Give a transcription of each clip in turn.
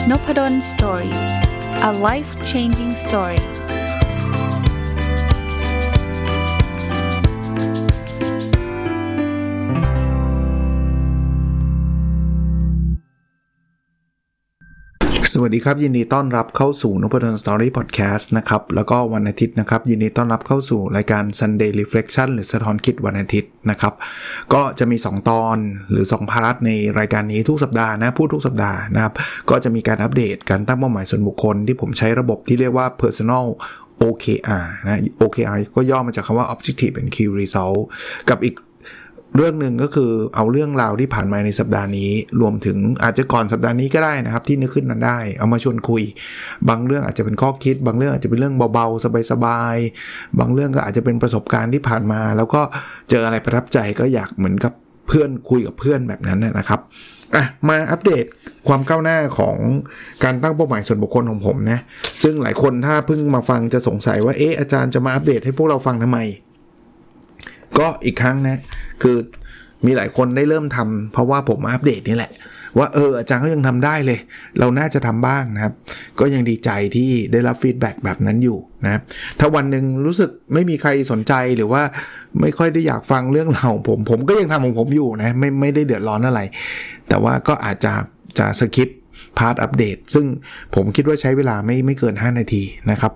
Nopadon Story. A life-changing story. สวัสดีครับยินดีต้อนรับเข้าสู่ Nopadon Story Podcast นะครับแล้วก็วันอาทิตย์นะครับยินดีต้อนรับเข้าสู่รายการ Sunday Reflection หรือสะท้อนคิดวันอาทิตย์นะครับก็จะมี2ตอนหรือ2พาร์ทในรายการนี้ทุกสัปดาห์นะพูดทุกสัปดาห์นะครับก็จะมีการอัปเดตการตั้งเป้าหมายส่วนบุคคลที่ผมใช้ระบบที่เรียกว่า Personal OKR นะ OKR ก็ย่อมาจากคำว่า Objective and Key Result กับอีกเรื่องหนึ่งก็คือเอาเรื่องราวที่ผ่านมาในสัปดาห์นี้รวมถึงอาจจะก่อนสัปดาห์นี้ก็ได้นะครับที่นึกขึ้นนั้นได้เอามาชวนคุยบางเรื่องอาจจะเป็นข้อคิดบางเรื่องอาจจะเป็นเรื่องเบาๆสบายๆบางเรื่องก็อาจจะเป็นประสบการณ์ที่ผ่านมาแล้วก็เจออะไรประทับใจก็อยากเหมือนกับเพื่อนคุยกับเพื่อนแบบนั้นนะครับมาอัปเดตความก้าวหน้าของการตั้งเป้าหมายส่วนบุคคลของผมนะซึ่งหลายคนถ้าเพิ่งมาฟังจะสงสัยว่าอาจารย์จะมาอัปเดตให้พวกเราฟังทำไมก็อีกครั้งนะคือมีหลายคนได้เริ่มทำเพราะว่าผมมาอัปเดตนี่แหละว่าอาจารย์เขายังทำได้เลยเราน่าจะทำบ้างนะครับก็ยังดีใจที่ได้รับฟีดแบ็กแบบนั้นอยู่นะถ้าวันหนึ่งรู้สึกไม่มีใครสนใจหรือว่าไม่ค่อยได้อยากฟังเรื่องราวของผมก็ยังทำของผมอยู่นะไม่ได้เดือดร้อนอะไรแต่ว่าก็อาจจะสคิปพาร์ทอัปเดตซึ่งผมคิดว่าใช้เวลาไม่เกิน5นาทีนะครับ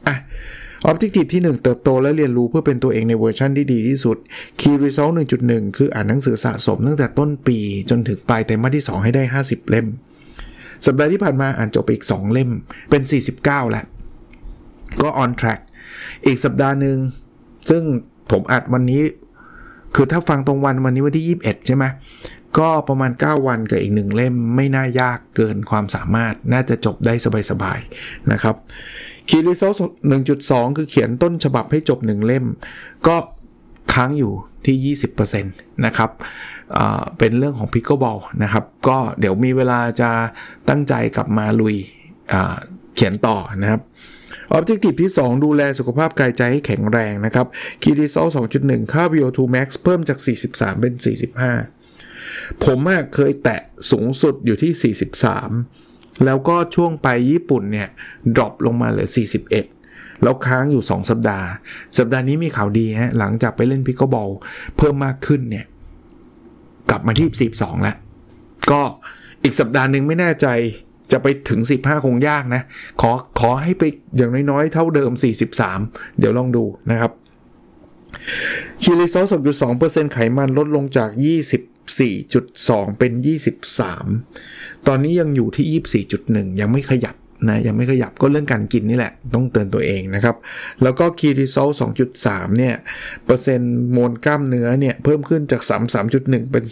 Objective ที่1เติบโตและเรียนรู้เพื่อเป็นตัวเองในเวอร์ชันที่ดีที่สุด Key Result 1.1 คืออ่านหนังสือสะสมตั้งแต่ต้นปีจนถึงปลายไตรมาสที่2ให้ได้50เล่มสัปดาห์ที่ผ่านมาอ่านจบไปอีก2เล่มเป็น49แล้วก็ on track อีกสัปดาห์นึงซึ่งผมอัดวันนี้คือถ้าฟังตรงวันนี้วันที่21ใช่ไหมก็ประมาณ9วันกับอีก1เล่มไม่น่ายากเกินความสามารถน่าจะจบได้สบายๆนะครับKey Result 1.2 คือเขียนต้นฉบับให้จบ1เล่มก็ค้างอยู่ที่ 20% นะครับเป็นเรื่องของ Pickleball นะครับก็เดี๋ยวมีเวลาจะตั้งใจกลับมาลุยเขียนต่อนะครับ Objective ที่2ดูแลสุขภาพกายใจให้แข็งแรงนะครับ Key Result 2.1 ค่า VO2 Max เพิ่มจาก43เป็น45ผมเคยแตะสูงสุดอยู่ที่43แล้วก็ช่วงไปญี่ปุ่นเนี่ยดรอปลงมาเหลือ41แล้วค้างอยู่2สัปดาห์นี้มีข่าวดีหลังจากไปเล่นพิกเกิลบอลเพิ่มมากขึ้นเนี่ยกลับมาที่42แล้วก็อีกสัปดาห์นึงไม่แน่ใจจะไปถึง15คงยากนะขอให้ไปอย่างน้อยๆเท่าเดิม43เดี๋ยวลองดูนะครับคีรีซอส 2.2% ไขมันลดลงจาก24.2 เป็น23ตอนนี้ยังอยู่ที่ 24.1 ยังไม่ขยับก็เรื่องการกินนี่แหละต้องเตือนตัวเองนะครับแล้วก็ Key Result 2.3 เนี่ยเปอร์เซ็นต์มวลกล้ามเนื้อเนี่ยเพิ่มขึ้นจาก 33.1 เป็น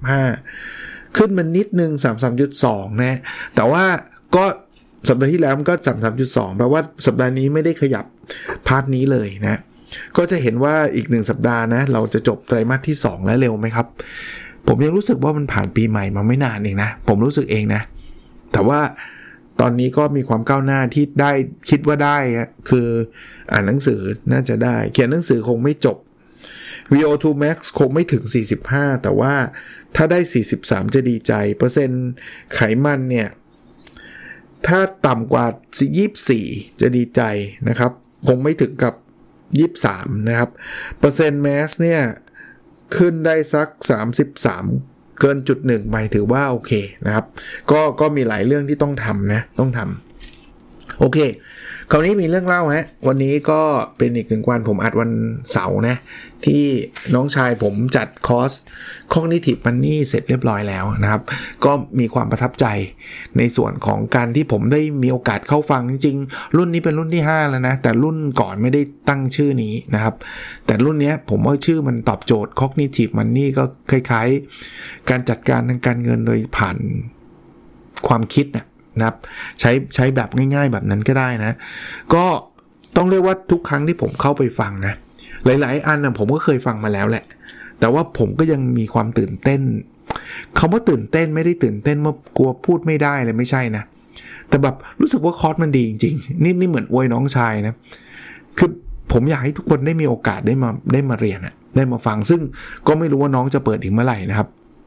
35ขึ้นมานิดนึง 33.2 นะแต่ว่าก็สัปดาห์ที่แล้วมันก็ 33.2 แปลว่าสัปดาห์นี้ไม่ได้ขยับพาร์ทนี้เลยนะก็จะเห็นว่าอีก1สัปดาห์นะเราจะจบไตรมาสที่2แล้วเร็วไหมครับผมยังรู้สึกว่ามันผ่านปีใหม่มาไม่นานเองนะผมรู้สึกเองนะแต่ว่าตอนนี้ก็มีความก้าวหน้าที่ได้คิดว่าได้คืออ่านหนังสือน่าจะได้เขียนหนังสือคงไม่จบ VO2 Max คงไม่ถึง45แต่ว่าถ้าได้43จะดีใจเปอร์เซ็นต์ไขมันเนี่ยถ้าต่ำกว่า24จะดีใจนะครับคงไม่ถึงกับ23นะครับเปอร์เซ็นต์ Mass เนี่ยขึ้นได้สัก33เกินจุด1ไปถือว่าโอเคนะครับก็มีหลายเรื่องที่ต้องทำนะต้องทำโอเคคราวนี้มีเรื่องเล่าวันนี้ก็เป็นอีก1วันผมอัดวันเสาร์นะที่น้องชายผมจัดคอร์ส Cognitive Money เสร็จเรียบร้อยแล้วนะครับก็มีความประทับใจในส่วนของการที่ผมได้มีโอกาสเข้าฟังจริงๆรุ่นนี้เป็นรุ่นที่5แล้วนะแต่รุ่นก่อนไม่ได้ตั้งชื่อนี้นะครับแต่รุ่นนี้ผมว่าชื่อมันตอบโจทย์ Cognitive Money ก็คล้ายๆการจัดการทางการเงินโดยผ่านความคิดนะครับใช้แบบง่ายๆแบบนั้นก็ได้นะก็ต้องเรียกว่าทุกครั้งที่ผมเข้าไปฟังนะหลายๆอันผมก็เคยฟังมาแล้วแหละแต่ว่าผมก็ยังมีความตื่นเต้นคำว่าตื่นเต้นไม่ได้ตื่นเต้นว่ากลัวพูดไม่ได้เลยไม่ใช่นะแต่แบบรู้สึกว่าคอร์สมันดีจริงๆนี่เหมือนอวยน้องชายนะคือผมอยากให้ทุกคนได้มีโอกาสได้มาเรียนได้มาฟังซึ่งก็ไม่รู้ว่าน้องจะเปิดถึงเมื่อไหร่นะครับ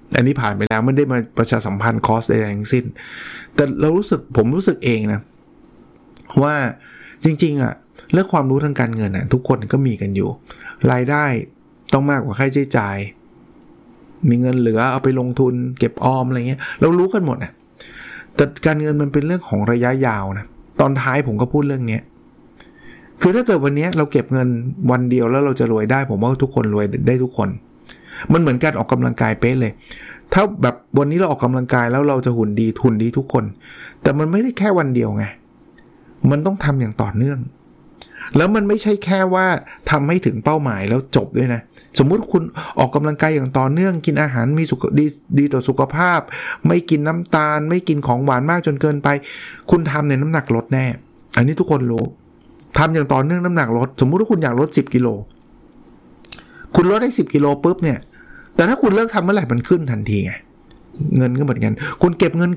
อันนี้ผ่านไปแล้วไม่ได้มาประชาสัมพันธ์คอร์สใดๆทั้งสิ้นแต่ผมรู้สึกเองนะว่าจริงๆเรื่องความรู้ทางการเงินทุกคนก็มีกันอยู่รายได้ต้องมากกว่าค่าใช้จ่ายมีเงินเหลือเอาไปลงทุนเก็บออมอะไรเงี้ยเรารู้กันหมดแต่การเงินมันเป็นเรื่องของระยะยาวนะตอนท้ายผมก็พูดเรื่องนี้คือถ้าเกิดวันนี้เราเก็บเงินวันเดียวแล้วเราจะรวยได้ผมว่าทุกคนรวยได้ทุกคนมันเหมือนการออกกำลังกายเป๊ะเลยถ้าแบบวันนี้เราออกกำลังกายแล้วเราจะหุ่นดีทุกคนแต่มันไม่ได้แค่วันเดียวไงมันต้องทำอย่างต่อเนื่องแล้วมันไม่ใช่แค่ว่าทำให้ถึงเป้าหมายแล้วจบด้วยนะสมมุติคุณออกกำลังกายอย่างต่อเนื่องกินอาหารมีดีต่อสุขภาพไม่กินน้ำตาลไม่กินของหวานมากจนเกินไปคุณทำในน้ำหนักลดแน่อันนี้ทุกคนรู้ทำอย่างต่อเนื่องน้ำหนักลดสมมุติว่าคุณอยากลด10กิโลคุณลดได้10กิโลปุ๊บเนี่ยแต่ถ้าคุณเลิกทำเมื่อไหร่มันขึ้นทันทีไงเงินก็เหมือนกันคุณเก็บเงิน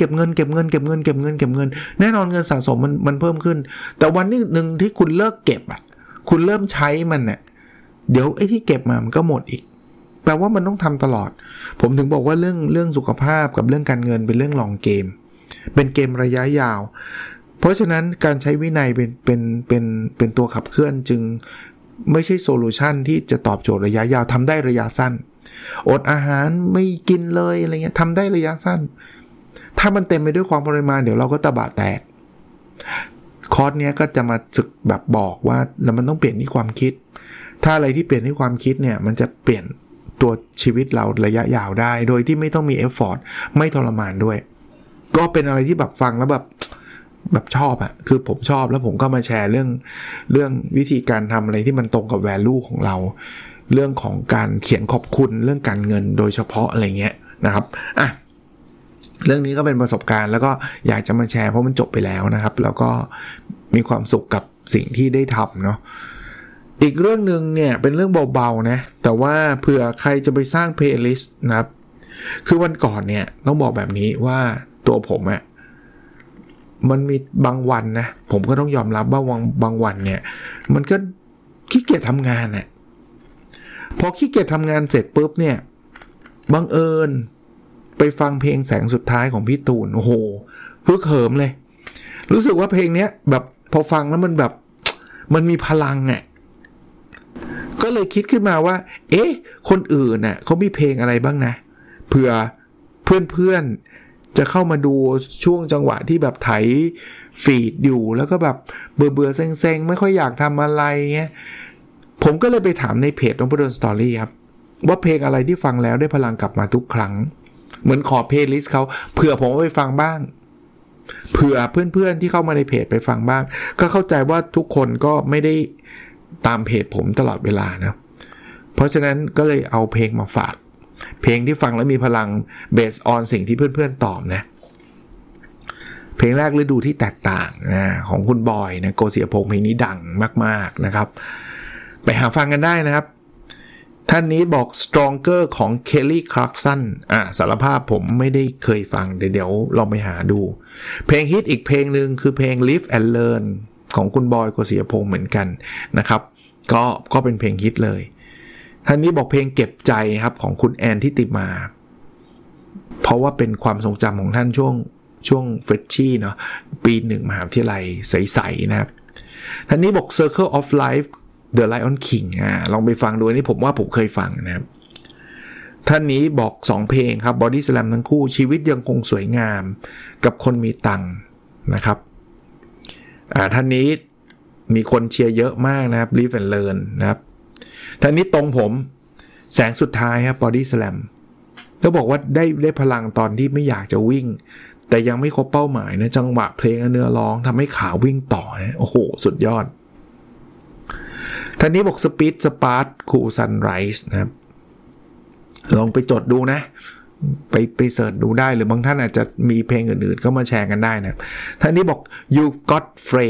แน่นอนเงินสะสมมันเพิ่มขึ้นแต่วันนึงที่คุณเลิกเก็บคุณเริ่มใช้มันเดี๋ยวไอ้ที่เก็บมามันก็หมดอีกแปลว่ามันต้องทำตลอดผมถึงบอกว่าเรื่องสุขภาพกับเรื่องการเงินเป็นเรื่องลองเกมเป็นเกมระยะยาวเพราะฉะนั้นการใช้วินัยเป็นตัวขับเคลื่อนจึงไม่ใช่โซลูชันที่จะตอบโจทย์ระยะยาวทำได้ระยะสั้นอดอาหารไม่กินเลยอะไรเงี้ยทำได้ระยะสั้นถ้ามันเต็มไปด้วยความปริมาณเดี๋ยวเราก็ตะบะแตกคอร์สเนี้ยก็จะมาศึกแบบบอกว่าแล้วมันต้องเปลี่ยนที่ความคิดถ้าอะไรที่เปลี่ยนที่ความคิดเนี่ยมันจะเปลี่ยนตัวชีวิตเราระยะยาวได้โดยที่ไม่ต้องมีเอฟฟอร์ตไม่ทรมานด้วยก็เป็นอะไรที่แบบฟังแล้วแบบชอบคือผมชอบแล้วผมก็มาแชร์เรื่องวิธีการทำอะไรที่มันตรงกับ value ของเราเรื่องของการเขียนขอบคุณเรื่องการเงินโดยเฉพาะอะไรเงี้ยนะครับเรื่องนี้ก็เป็นประสบการณ์แล้วก็อยากจะมาแชร์เพราะมันจบไปแล้วนะครับแล้วก็มีความสุขกับสิ่งที่ได้ทำเนาะอีกเรื่องนึงเนี่ยเป็นเรื่องเบาๆนะแต่ว่าเผื่อใครจะไปสร้าง playlist นะครับคือวันก่อนเนี่ยต้องบอกแบบนี้ว่าตัวผมมันมีบางวันนะผมก็ต้องยอมรับว่าบางวันเนี่ยมันก็ขี้เกียจทำงานพอขี้เกียจทำงานเสร็จปุ๊บเนี่ยบังเอิญไปฟังเพลงแสงสุดท้ายของพี่ตูนโอ้โหฮึกเหิมเลยรู้สึกว่าเพลงเนี้ยแบบพอฟังแล้วมันแบบมันมีพลังก็เลยคิดขึ้นมาว่าคนอื่นเขามีเพลงอะไรบ้างนะเผื่อเพื่อนจะเข้ามาดูช่วงจังหวะที่แบบไถฟีดอยู่แล้วก็แบบเบื่อๆเซ็งๆไม่ค่อยอยากทำอะไรเงี้ยผมก็เลยไปถามในเพจนพดลสตอรี่ครับว่าเพลงอะไรที่ฟังแล้วได้พลังกลับมาทุกครั้งเหมือนขอเพลย์ลิสต์เขาเผื่อผมไปฟังบ้างเผื่อเพื่อนๆที่เข้ามาในเพจไปฟังบ้างก็เข้าใจว่าทุกคนก็ไม่ได้ตามเพจผมตลอดเวลานะเพราะฉะนั้นก็เลยเอาเพลงมาฝากเพลงที่ฟังแล้วมีพลังเบสออนสิ่งที่เพื่อนๆตอบนะเพลงแรกฤดูที่แตกต่างของคุณบอยนะโกศิยพงษ์เพลงนี้ดังมากๆนะครับไปหาฟังกันได้นะครับท่านนี้บอก Stronger ของ Kelly Clarkson สารภาพผมไม่ได้เคยฟังเดี๋ยวลองไปหาดูเพลงฮิตอีกเพลงนึงคือเพลง Live and Learn ของคุณบอยโกศิยพงษ์เหมือนกันนะครับก็เป็นเพลงฮิตเลยท่านนี้บอกเพลงเก็บใจครับของคุณแอนทิติมาเพราะว่าเป็นความทรงจำของท่านช่วงเฟรชชี่เนาะปี1มหาวิทยาลัยใสๆนะครับท่านนี้บอก Circle of Life The Lion King ลองไปฟังดูนี่ผมว่าผมเคยฟังนะครับท่านนี้บอก2เพลงครับ Body Slam ทั้งคู่ชีวิตยังคงสวยงามกับคนมีตังค์นะครับท่านนี้มีคนเชียร์เยอะมากนะครับ Live and Learn นะครับท่านนี้ตรงผมแสงสุดท้ายครับ Body Slam ก็บอกว่าได้พลังตอนที่ไม่อยากจะวิ่งแต่ยังไม่ครบเป้าหมายนะจังหวะเพลงเนื้อร้องทำให้ขาวิ่งต่อนะโอ้โหสุดยอดท่านนี้บอก Speed Spark Cool Sunrise นะครับลองไปจดดูนะไปเสิร์ชดูได้หรือบางท่านอาจจะมีเพลงอื่นๆก็มาแชร์กันได้นะท่านนี้บอก You Got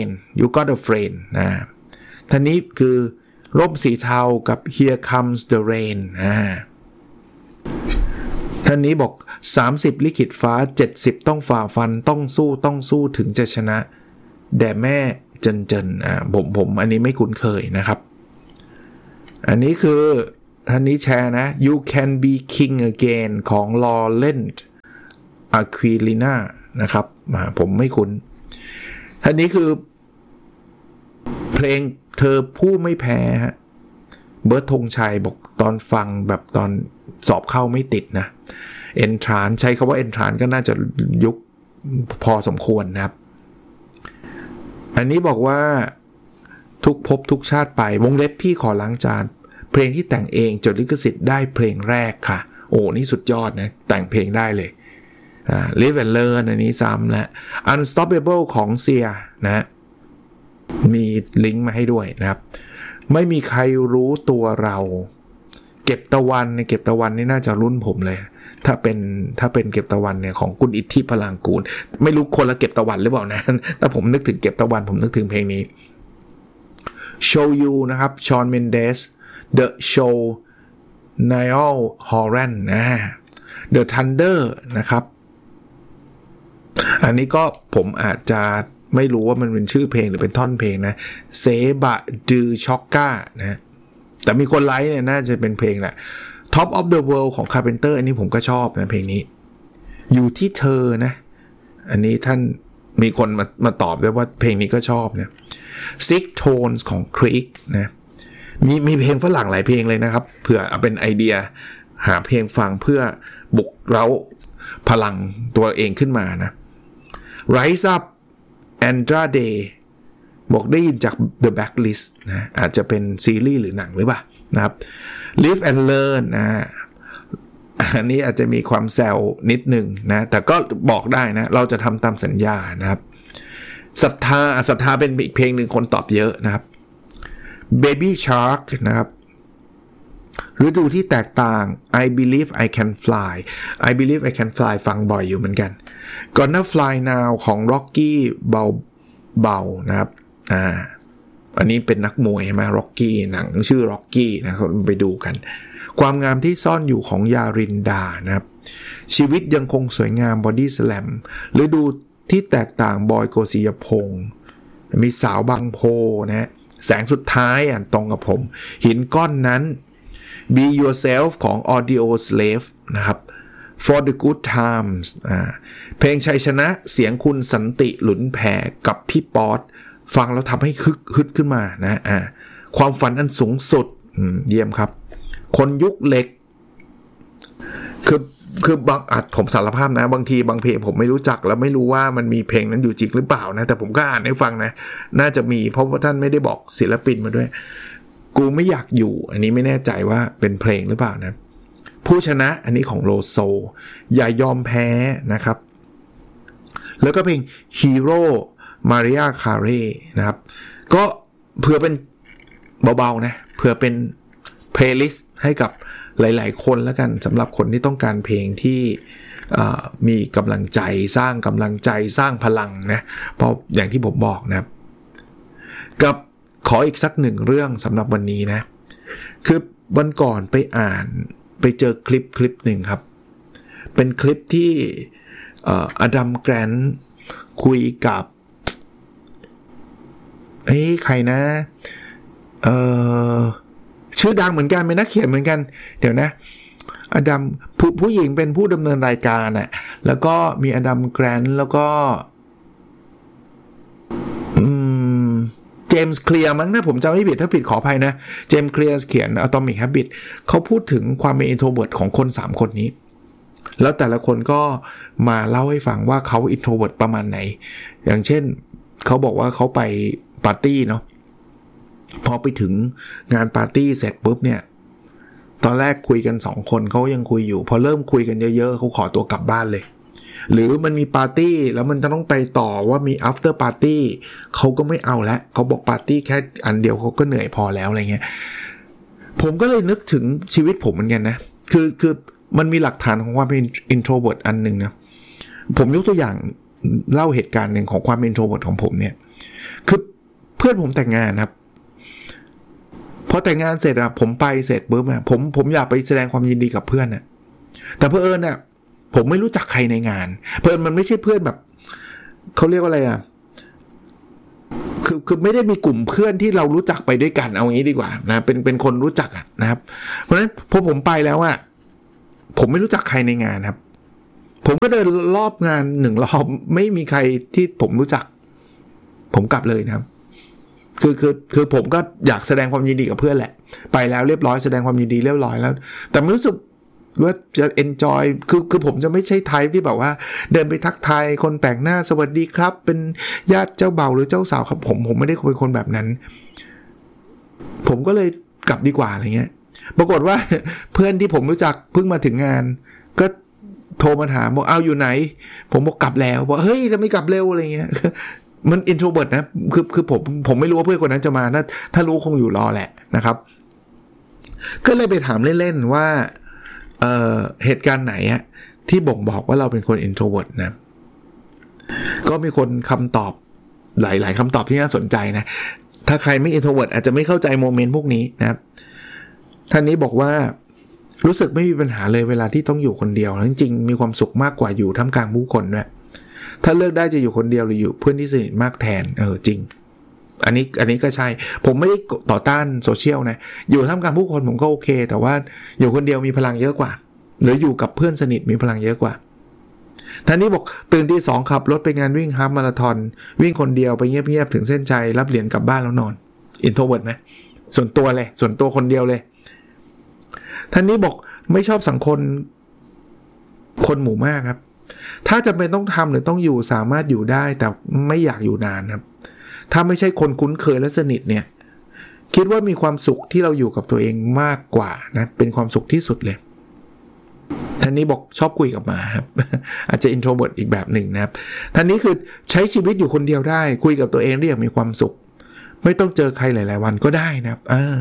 a Friend นะท่านนี้คือร่มสีเทากับ Here Comes the Rain ท่านนี้บอก30ลิขิตฟ้า70ต้องฝ่าฟันต้องสู้ถึงจะชนะแด่แม่เจนผมอันนี้ไม่คุ้นเคยนะครับอันนี้คือท่านนี้แชร์นะ You Can Be King Again ของ Laurent Aquilina นะครับผมไม่คุ้นท่านนี้คือเพลงเธอผู้ไม่แพ้ฮะเบิร์ตธงชัยบอกตอนฟังแบบตอนสอบเข้าไม่ติดนะ Entrance ใช้คำว่า Entrance ก็น่าจะยุคพอสมควรนะครับอันนี้บอกว่าทุกภพทุกชาติไปวงเล็บพี่ขอล้างจานเพลงที่แต่งเองจดลิขสิทธิ์ได้เพลงแรกค่ะโอ้นี่สุดยอดนะแต่งเพลงได้เลยLive and Learn อันนี้ซ้ำและ Unstoppable ของเซียนะมีลิงก์มาให้ด้วยนะครับไม่มีใครรู้ตัวเราเก็บตะวันในเก็บตะวันนี่น่าจะรุ่นผมเลยถ้าเป็นเก็บตะวันเนี่ยของคุณอิทธิพลังกูลไม่รู้คนละเก็บตะวันหรือเปล่านะแต่ผมนึกถึงเก็บตะวันผมนึกถึงเพลงนี้ Show You นะครับ Shawn Mendes The Show Niall Horan The Thunder นะครับอันนี้ก็ผมอาจจะไม่รู้ว่ามันเป็นชื่อเพลงหรือเป็นท่อนเพลงนะเซบะดือช็อกก้านะแต่มีคนไลค์เนี่ยน่าจะเป็นเพลงแหละ Top of the World ของ Carpenter อันนี้ผมก็ชอบนะเพลงนี้อยู่ที่เธอนะอันนี้ท่านมีคนมาตอบด้วยว่าเพลงนี้ก็ชอบนะ Six Tones ของ Creek นะมีเพลงฝรั่งหลายเพลงเลยนะครับเผื่อเอาเป็นไอเดียหาเพลงฟังเพื่อบุกเร้าพลังตัวเองขึ้นมานะ Rise Up Andrade บอกได้ยินจาก The Blacklist นะอาจจะเป็นซีรีส์หรือหนังหรือเปล่านะครับ Live and Learn นะอันนี้อาจจะมีความแซวนิดนึงนะแต่ก็บอกได้นะเราจะทำตามสัญญานะครับศรัทธาเป็นอีกเพลงหนึ่งคนตอบเยอะนะครับ Baby Shark นะครับฤดูที่แตกต่าง I Believe I Can Fly I Believe I Can Fly ฟังบ่อยอยู่เหมือนกัน Gonna Fly Now ของ Rocky เบานะครับอันนี้เป็นนักมวยใช่ไหม Rocky หนังชื่อ Rocky นะครับไปดูกันความงามที่ซ่อนอยู่ของยารินดานะครับชีวิตยังคงสวยงาม Body Slam ฤดูที่แตกต่างบอยโกศิยพงศ์มีสาวบางโพนะแสงสุดท้ายตรงกับผมหินก้อนนั้น Be Yourself ของ Audio Slave นะครับ For the Good Times เพลงชัยชนะเสียงคุณสันติหลุนแผ่กับพี่ป๊อตฟังแล้วทำให้ฮึดขึ้นมานะความฝันอันสูงสุดเยี่ยมครับคนยุคเล็กคือบางผมสารภาพนะบางทีบางเพลงผมไม่รู้จักแล้วไม่รู้ว่ามันมีเพลงนั้นอยู่จริงหรือเปล่านะแต่ผมก็อ่านให้ฟังนะน่าจะมีเพราะว่าท่านไม่ได้บอกศิลปินมาด้วยกูไม่อยากอยู่อันนี้ไม่แน่ใจว่าเป็นเพลงหรือเปล่านะผู้ชนะอันนี้ของโลโซอย่ายอมแพ้นะครับแล้วก็เพลง Hero Maria Carey นะครับก็เพื่อเป็นเบาๆนะเพื่อเป็นเพลย์ลิสต์ให้กับหลายๆคนแล้วกันสำหรับคนที่ต้องการเพลงที่มีกำลังใจสร้างกำลังใจสร้างพลังนะเพราะอย่างที่ผมบอกนะครับกับขออีกสักหนึ่งเรื่องสำหรับวันนี้นะคือวันก่อนไปเจอคลิปหนึ่งครับเป็นคลิปที่อดัมแกรนท์คุยกับใครนะชื่อดังเหมือนกันเป็นนักเขียนเหมือนกันเดี๋ยวนะอดัมผู้หญิงเป็นผู้ดำเนินรายการน่ะแล้วก็มีอดัมแกรนท์แล้วก็เจมส์เคลียร์มั้งนะผมจำไม่ผิดถ้าผิดขออภัยนะเจมส์เคลียร์เขียน Atomic Habits เขาพูดถึงความเป็น introvert ของคน3คนนี้แล้วแต่ละคนก็มาเล่าให้ฟังว่าเขา introvert ประมาณไหนอย่างเช่นเขาบอกว่าเขาไปปาร์ตี้เนาะพอไปถึงงานปาร์ตี้เสร็จปุ๊บเนี่ยตอนแรกคุยกัน2คนเขายังคุยอยู่พอเริ่มคุยกันเยอะๆเขาขอตัวกลับบ้านเลยหรือมันมีปาร์ตี้แล้วมันจะต้องไปต่อว่ามี after party เขาก็ไม่เอาแล้วเขาบอกปาร์ตี้แค่อันเดียวเขาก็เหนื่อยพอแล้วอะไรเงี้ยผมก็เลยนึกถึงชีวิตผมเหมือนกันนะคือมันมีหลักฐานของความเป็น introvert อันนึงนะผมยกตัวอย่างเล่าเหตุการณ์หนึ่งของความเป็น introvert ของผมเนี่ยคือเพื่อนผมแต่งงานครับพอแต่งงานเสร็จผมไปเสร็จปุ๊บผมอยากไปแสดงความยินดีกับเพื่อนน่ะแต่เผอิญผมไม่รู้จักใครในงานเพื่อนมันไม่ใช่เพื่อนแบบเขาเรียกว่าอะไรคือไม่ได้มีกลุ่มเพื่อนที่เรารู้จักไปด้วยกันเอางี้ดีกว่านะเป็นคนรู้จักนะครับเพราะฉะนั้นพอผมไปแล้วอะผมไม่รู้จักใครในงานครับผมก็เดินรอบงาน1รอบไม่มีใครที่ผมรู้จักผมกลับเลยนะครับคือผมก็อยากแสดงความยินดีกับเพื่อนแหละไปแล้วเรียบร้อยแสดงความยินดีเรียบร้อยแล้วแต่ไม่รู้สึกว่าจะ enjoy คือผมจะไม่ใช่ไทป์ที่แบบว่าเดินไปทักทายคนแปลกหน้าสวัสดีครับเป็นญาติเจ้าบ่าวหรือเจ้าสาวครับผมไม่ได้เป็นคนแบบนั้นผมก็เลยกลับดีกว่าอะไรเงี้ยปรากฏว่าเพื่อนที่ผมรู้จักเพิ่งมาถึงงานก็โทรมาถามบอกเอาอยู่ไหนผมบอกกลับแล้วบอกเฮ้ยจะไม่กลับเร็วอะไรเงี้ยมัน introvert นะคือผมไม่รู้ว่าเพื่อนคนนั้นจะมาถ้ารู้คงอยู่รอแหละนะครับก็เลยไปถามเล่นๆว่าเหตุการณ์ไหนอะที่บ่งบอกว่าเราเป็นคน introvert นะก็มีคนคำตอบหลายๆคำตอบที่น่าสนใจนะถ้าใครไม่ introvert อาจจะไม่เข้าใจโมเมนต์พวกนี้นะครับท่านนี้บอกว่ารู้สึกไม่มีปัญหาเลยเวลาที่ต้องอยู่คนเดียวจริงๆมีความสุขมากกว่าอยู่ท่ามกลางผู้คนด้วยถ้าเลือกได้จะอยู่คนเดียวหรืออยู่เพื่อนที่สนิทมากแทนจริงอันนี้ก็ใช่ผมไม่ได้ต่อต้านโซเชียลนะอยู่ท่ามกลางผู้คนผมก็โอเคแต่ว่าอยู่คนเดียวมีพลังเยอะกว่าหรืออยู่กับเพื่อนสนิทมีพลังเยอะกว่าท่านนี้บอกตื่นตี 2ขับรถไปงานวิ่งฮาล์ฟมาราธอนวิ่งคนเดียวไปเงียบๆถึงเส้นชัยรับเหรียญกลับบ้านแล้วนอนอินโทรเวิร์ตไหมส่วนตัวคนเดียวเลยท่านนี้บอกไม่ชอบสังคมคนหมู่มากครับถ้าจำเป็นต้องทำหรือต้องอยู่สามารถอยู่ได้แต่ไม่อยากอยู่นานครับถ้าไม่ใช่คนคุ้นเคยและสนิทเนี่ยคิดว่ามีความสุขที่เราอยู่กับตัวเองมากกว่านะเป็นความสุขที่สุดเลยท่านนี้บอกชอบคุยกับหมาครับ อาจจะ introvert อีกแบบหนึ่งนะครับท่านนี้คือใช้ชีวิตอยู่คนเดียวได้คุยกับตัวเองได้อย่างมีความสุขไม่ต้องเจอใครหลายๆวันก็ได้นะครับ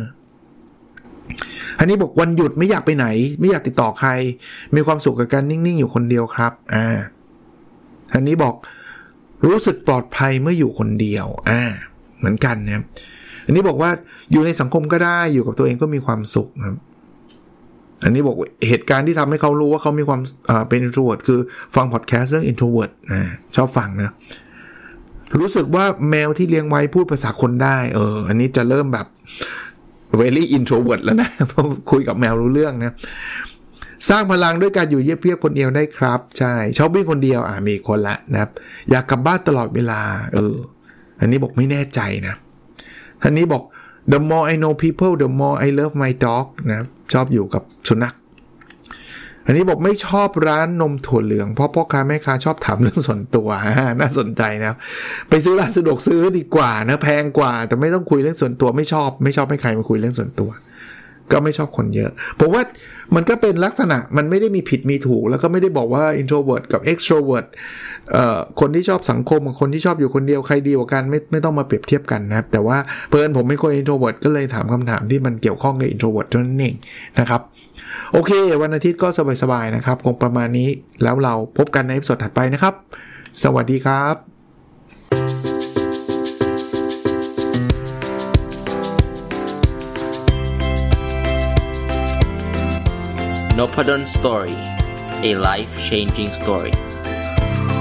อันนี้บอกวันหยุดไม่อยากไปไหนไม่อยากติดต่อใครมีความสุขกับการนิ่งๆอยู่คนเดียวครับอันนี้บอกรู้สึกปลอดภัยเมื่ออยู่คนเดียวเหมือนกันนะครับอันนี้บอกว่าอยู่ในสังคมก็ได้อยู่กับตัวเองก็มีความสุขครับอันนี้บอกเหตุการณ์ที่ทำให้เขารู้ว่าเขามีความเป็น introvert คือฟังพอดแคสต์เรื่อง introvert ชอบฟังนะรู้สึกว่าแมวที่เลี้ยงไว้พูดภาษาคนได้อันนี้จะเริ่มแบบ very introvert แล้วนะเพราะคุยกับแมวรู้เรื่องนะสร้างพลังด้วยการอยู่เยียบๆคนเดียวได้ครับใช่ชอบวิ่งคนเดียวมีคนละนะครับอยากกลับบ้านตลอดเวลาอันนี้บอกไม่แน่ใจนะอันนี้บอก the more I know people the more I love my dog นะชอบอยู่กับสุนัขอันนี้บอกไม่ชอบร้านนมถั่วเหลืองเพราะพ่อค้าแม่ค้าชอบถามเรื่องส่วนตัวน่าสนใจนะไปซื้อร้านสะดวกซื้อดีกว่านะแพงกว่าแต่ไม่ต้องคุยเรื่องส่วนตัวไม่ชอบให้ใครมาคุยเรื่องส่วนตัวก็ไม่ชอบคนเยอะผมว่ามันก็เป็นลักษณะมันไม่ได้มีผิดมีถูกแล้วก็ไม่ได้บอกว่า introvert กับ extrovert คนที่ชอบสังคมกับคนที่ชอบอยู่คนเดียวใครดีกว่ากันไม่ต้องมาเปรียบเทียบกันนะครับแต่ว่าเพิ่นผมเป็นคน introvert ก็เลยถามคำถามที่มันเกี่ยวข้องกับ introvert เท่านั้นเองนะครับโอเควันอาทิตย์ก็สบายๆนะครับคงประมาณนี้แล้วเราพบกันในเอพิโซดถัดไปนะครับสวัสดีครับ Nopadon Story, a life-changing story.